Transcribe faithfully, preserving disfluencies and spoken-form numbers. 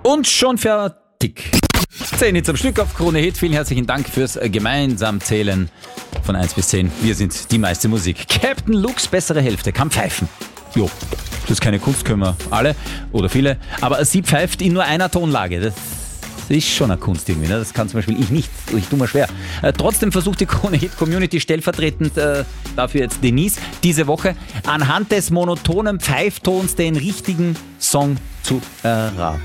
Und schon fertig. zehn Hits am Stück auf Krone Hit. Vielen herzlichen Dank fürs gemeinsam Zählen von eins bis zehn. Wir sind die meiste Musik. Captain Luke's bessere Hälfte kann pfeifen. Jo, das ist keine Kunst, können wir alle oder viele. Aber sie pfeift in nur einer Tonlage. Das ist schon eine Kunst irgendwie. Ne? Das kann zum Beispiel ich nicht. Ich tue mir schwer. Äh, trotzdem versucht die Krone Hit Community stellvertretend äh, dafür jetzt Denise diese Woche anhand des monotonen Pfeiftons den richtigen Song zu erraten.